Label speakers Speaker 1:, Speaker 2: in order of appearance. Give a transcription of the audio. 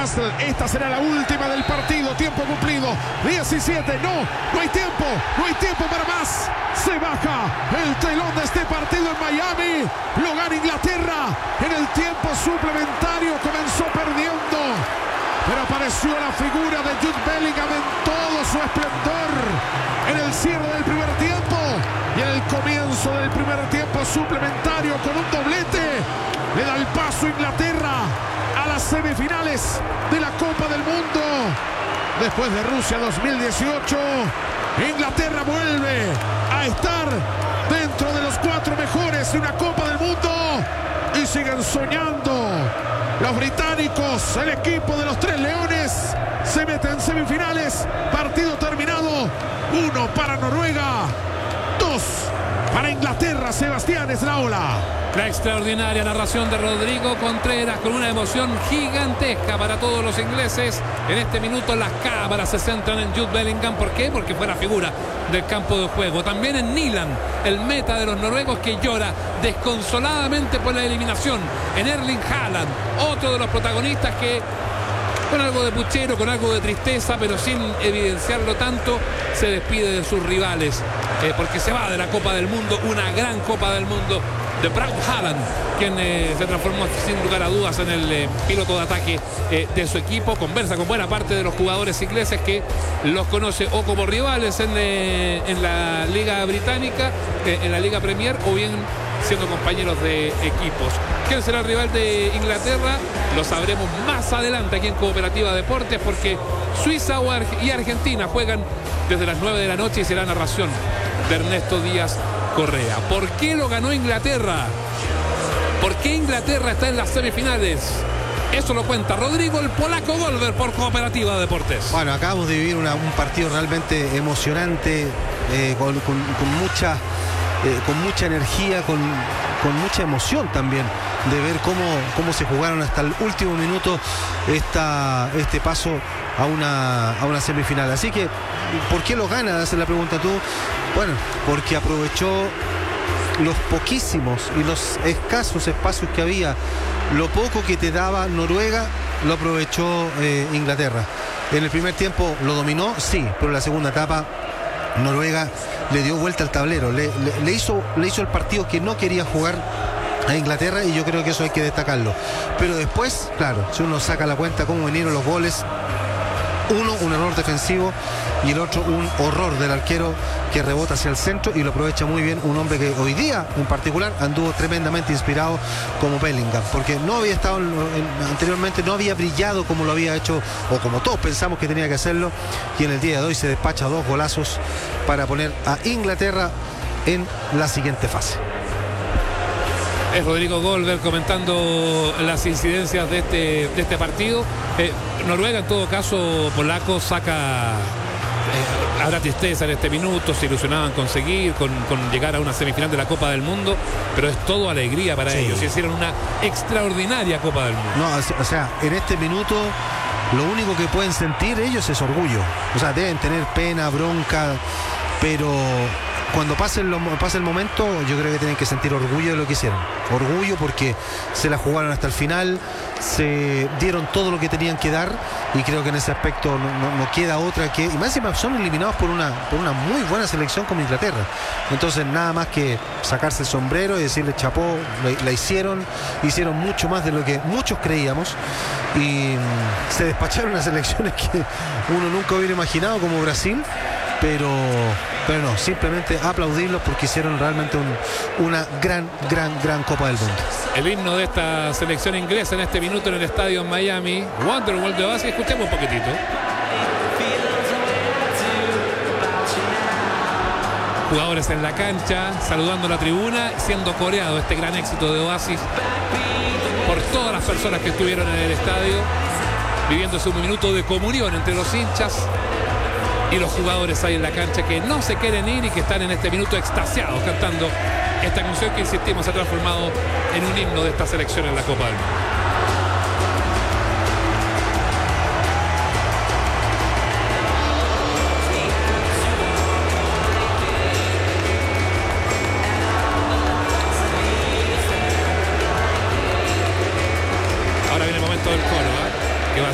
Speaker 1: Newcastle. Esta será la última del partido. Tiempo cumplido. 17. No hay tiempo. No hay tiempo para más. Se baja el telón de este partido en Miami. Lo gana Inglaterra. En el tiempo suplementario comenzó perdiendo, pero apareció la figura de Jude Bellingham en todo su esplendor en el cierre del primer tiempo y en el comienzo del primer tiempo suplementario con un doblete. Le da el paso a Inglaterra a las semifinales de la Copa del Mundo. Después de Rusia 2018, Inglaterra vuelve a estar dentro de los 4 mejores de una Copa del Mundo y siguen soñando. Los británicos, el equipo de los 3 leones, se meten en semifinales. Partido terminado. 1 para Noruega, 2 para Inglaterra. Sebastián Esnaola.
Speaker 2: La extraordinaria narración de Rodrigo Contreras con una emoción gigantesca para todos los ingleses. En este minuto las cámaras se centran en Jude Bellingham. ¿Por qué? Porque fue la figura del campo de juego. También en Nyland, el meta de los noruegos, que llora desconsoladamente por la eliminación. En Erling Haaland, otro de los protagonistas que, con algo de puchero, con algo de tristeza, pero sin evidenciarlo tanto, se despide de sus rivales. Porque se va de la Copa del Mundo, una gran Copa del Mundo, de Braut Haaland, quien se transformó sin lugar a dudas en el piloto de ataque de su equipo. Conversa con buena parte de los jugadores ingleses, que los conoce o como rivales en la Liga Británica, en la Liga Premier, o bien siendo compañeros de equipos. ¿Quién será el rival de Inglaterra? Lo sabremos más adelante aquí en Cooperativa Deportes, porque Suiza y Argentina juegan desde las 9 de la noche y será narración de Ernesto Díaz Correa. ¿Por qué lo ganó Inglaterra? ¿Por qué Inglaterra está en las semifinales? Eso lo cuenta Rodrigo el Polaco Goldberg por Cooperativa Deportes.
Speaker 3: Bueno, acabamos de vivir un partido realmente emocionante, con mucha energía, con mucha emoción también, de ver cómo se jugaron hasta el último minuto este paso a una semifinal. Así que, ¿por qué lo gana? Haces la pregunta tú. Bueno, porque aprovechó los poquísimos y los escasos espacios que había. Lo poco que te daba Noruega lo aprovechó Inglaterra. En el primer tiempo lo dominó, sí, pero en la segunda etapa Noruega le dio vuelta al tablero, le hizo el partido que no quería jugar a Inglaterra, y yo creo que eso hay que destacarlo. Pero después, claro, si uno saca la cuenta cómo vinieron los goles, uno, un error defensivo, y el otro, un horror del arquero que rebota hacia el centro y lo aprovecha muy bien un hombre que hoy día en particular anduvo tremendamente inspirado, como Bellingham, porque no había estado anteriormente, no había brillado como lo había hecho, o como todos pensamos que tenía que hacerlo, y en el día de hoy se despacha 2 golazos para poner a Inglaterra en la siguiente fase.
Speaker 2: Es Rodrigo Goldberg comentando las incidencias de este partido. Noruega, en todo caso, polaco, saca... habrá tristeza en este minuto, se ilusionaban con llegar a una semifinal de la Copa del Mundo, pero es todo alegría para ellos. Hicieron una extraordinaria Copa del Mundo.
Speaker 3: No, o sea, en este minuto lo único que pueden sentir ellos es orgullo. O sea, deben tener pena, bronca, pero cuando pase el momento, yo creo que tienen que sentir orgullo de lo que hicieron. Orgullo porque se la jugaron hasta el final, se dieron todo lo que tenían que dar, y creo que en ese aspecto no queda otra que... Y más encima son eliminados por una muy buena selección como Inglaterra. Entonces nada más que sacarse el sombrero y decirle chapó, la hicieron mucho más de lo que muchos creíamos, y se despacharon a selecciones que uno nunca hubiera imaginado, como Brasil. Pero no, simplemente aplaudirlos porque hicieron realmente una gran Copa del Mundo.
Speaker 2: El himno de esta selección inglesa en este minuto en el estadio en Miami, Wonderwall de Oasis. Escuchemos un poquitito. Jugadores en la cancha, saludando a la tribuna, siendo coreado este gran éxito de Oasis por todas las personas que estuvieron en el estadio, viviéndose un minuto de comunión entre los hinchas y los jugadores ahí en la cancha, que no se quieren ir y que están en este minuto extasiados cantando esta canción que, insistimos, se ha transformado en un himno de esta selección en la Copa del Mundo.